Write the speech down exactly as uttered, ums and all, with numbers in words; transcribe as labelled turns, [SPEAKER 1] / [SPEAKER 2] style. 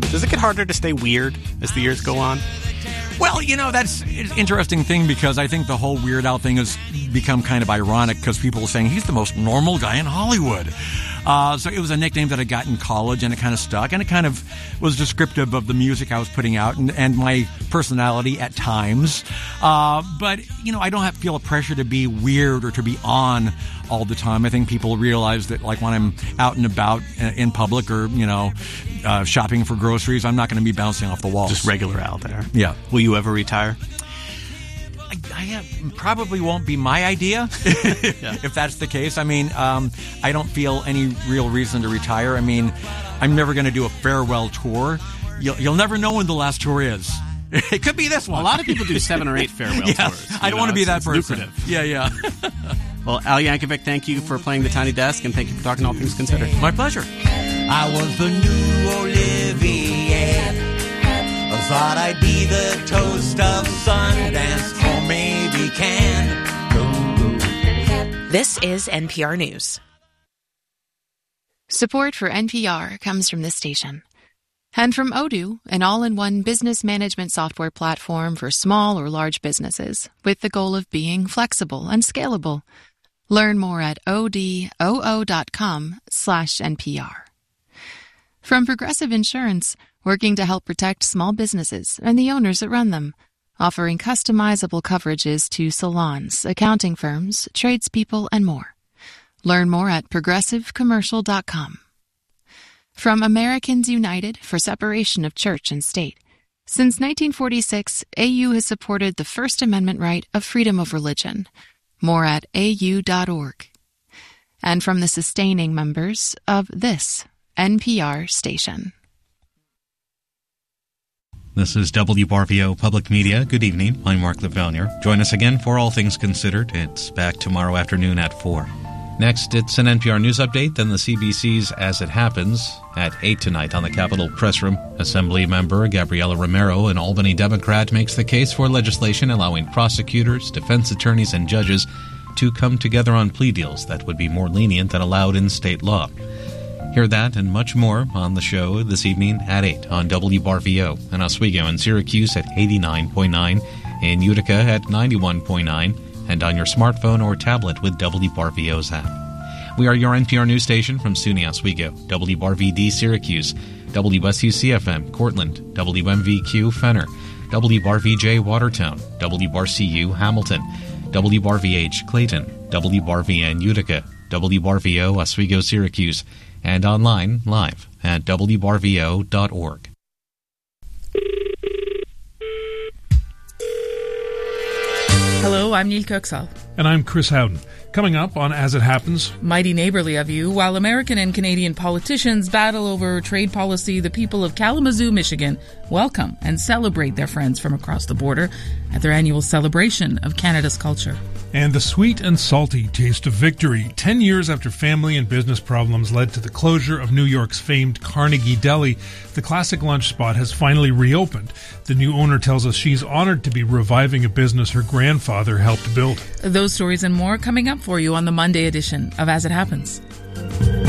[SPEAKER 1] Does it get harder to stay weird as the years go on?
[SPEAKER 2] Well, you know, that's an interesting thing because I think the whole Weird Al thing has become kind of ironic because people are saying he's the most normal guy in Hollywood. Uh, so it was a nickname that I got in college, and it kind of stuck, and it kind of was descriptive of the music I was putting out and, and my personality at times. Uh, but, you know, I don't have to feel a pressure to be weird or to be on all the time. I think people realize that, like, when I'm out and about in public or, you know, uh, shopping for groceries, I'm not going to be bouncing off the walls.
[SPEAKER 1] Just regular Al there.
[SPEAKER 2] Yeah.
[SPEAKER 1] Will you ever retire?
[SPEAKER 2] I, I have, probably won't be my idea
[SPEAKER 1] Yeah.
[SPEAKER 2] if that's the case. I mean, um, I don't feel any real reason to retire. I mean, I'm never going to do a farewell tour. You'll, you'll never know when the last tour is. It could be this one.
[SPEAKER 1] A lot of people do seven or eight farewell
[SPEAKER 2] yeah,
[SPEAKER 1] tours.
[SPEAKER 2] I don't want to be that person.
[SPEAKER 1] Lucrative.
[SPEAKER 2] Yeah, yeah.
[SPEAKER 1] Well, Al Yankovic, thank you for playing the Tiny Desk, and thank you for talking All Things Considered.
[SPEAKER 2] My pleasure.
[SPEAKER 3] I was the new Olivier. I thought I'd be the toast of Sundance, or maybe Cannes.
[SPEAKER 4] This is N P R News.
[SPEAKER 5] Support for N P R comes from this station. And from Odoo, an all-in-one business management software platform for small or large businesses, with the goal of being flexible and scalable. Learn more at odoo.com slash NPR. From Progressive Insurance, working to help protect small businesses and the owners that run them, offering customizable coverages to salons, accounting firms, tradespeople, and more. Learn more at progressive commercial dot com. From Americans United for Separation of Church and State. Since nineteen forty-six, A U has supported the First Amendment right of freedom of religion. More at A U dot org. And from the sustaining members of this N P R station.
[SPEAKER 6] This is W R V O Public Media. Good evening. I'm Mark Lavalier. Join us again for All Things Considered. It's back tomorrow afternoon at four. Next, it's an N P R News update, then the C B C's As It Happens. At eight tonight on the Capitol Press Room, Assembly member Gabriela Romero, an Albany Democrat, makes the case for legislation allowing prosecutors, defense attorneys, and judges to come together on plea deals that would be more lenient than allowed in state law. Hear that and much more on the show this evening at eight on W R V O in Oswego and Syracuse at eighty-nine point nine, in Utica at ninety-one point nine, and on your smartphone or tablet with W R V O's app. We are your N P R news station from SUNY Oswego, W R V D Syracuse, W S U C F M Cortland, W M V Q Fenner, W R V J Watertown, W R C U Hamilton, W R V H Clayton, W R V N Utica, W R V O Oswego Syracuse, and online live at W R V O dot org.
[SPEAKER 7] Hello, I'm Neil Kirksall.
[SPEAKER 8] And I'm Chris Howden. Coming up on As It Happens.
[SPEAKER 7] Mighty neighborly of you. While American and Canadian politicians battle over trade policy, the people of Kalamazoo, Michigan welcome and celebrate their friends from across the border at their annual celebration of Canada's culture.
[SPEAKER 8] And the sweet and salty taste of victory. Ten years after family and business problems led to the closure of New York's famed Carnegie Deli, the classic lunch spot has finally reopened. The new owner tells us she's honored to be reviving a business her grandfather helped build.
[SPEAKER 7] Those stories and more coming up for you on the Monday edition of As It Happens.